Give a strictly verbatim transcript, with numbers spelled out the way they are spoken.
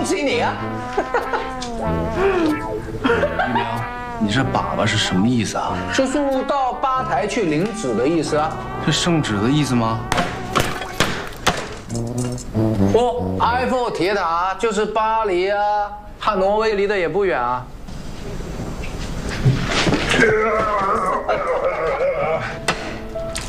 恭喜你啊！ 一鸣，你这粑粑是什么意思啊？ 叔叔到吧台去领纸的意思啊。 是圣旨的意思吗？ 不，埃菲尔铁塔就是巴黎啊，和挪威离得也不远啊。